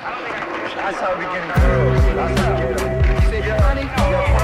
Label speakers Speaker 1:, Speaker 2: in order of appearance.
Speaker 1: That's how we getting girls. That's how we get them. You say, honey,